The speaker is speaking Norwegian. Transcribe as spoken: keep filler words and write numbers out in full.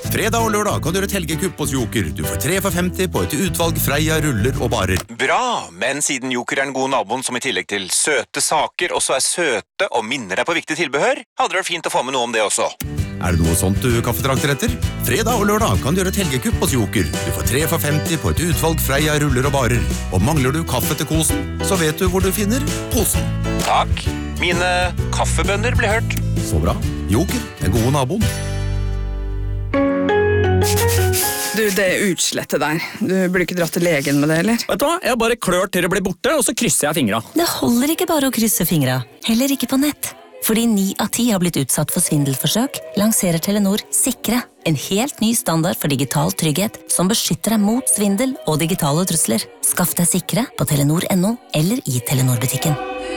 Fredag og lørdag kan du gjøre et helgekupp hos Joker. Du får tre for femti på et utvalg Freia ruller og barer. Bra, men siden Joker er den gode naboen som i tillegg til søte saker også er søte og minner deg på viktig tilbehør, hadde det vært fint å få med noe om det også. Er det noe sånt du kaffetrakter etter? Fredag og lørdag kan du gjøre et helgekupp hos Joker. Du får tre for femti på et utvalg Freia ruller og barer. Og mangler du kaffe til kosen, så vet du hvor du finner posen. Takk. Mine kaffebønner ble hørt. Så bra. Joker, den gode naboen. Du, det er utslettet der. Du burde ikke dratt til legen med det, eller? Vet du hva? Jeg bare klør til det blir borte, og så krysser jeg fingra. Det holder ikke bare å krysse fingra. Heller ikke på nett. Fordi ni av ti har blitt utsatt for svindelforsøk, lanserer Telenor Sikre, en helt ny standard for digital trygghet som beskytter deg mot svindel og digitale trusler. Skaff deg Sikre på telenor punktum no eller i Telenor-butikken.